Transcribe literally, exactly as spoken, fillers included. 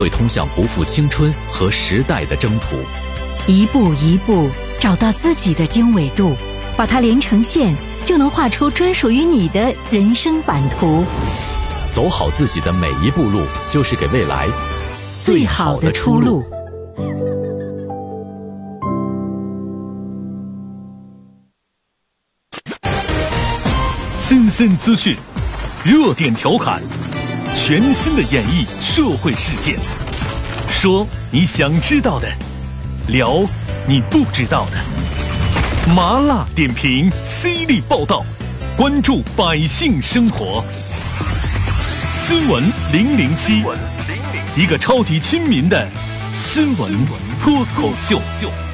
会通向不负青春和时代的征途。 一步一步找到自己的经纬度，把它连成线，就能画出专属于你的人生版图。 走好自己的每一步路，就是给未来最好的出路。 新鲜资讯，热点调侃，全新的演绎社会事件，说你想知道的，聊你不知道的。麻辣点评，犀利报道，关注百姓生活。新闻零零七，一个超级亲民的新闻脱口秀。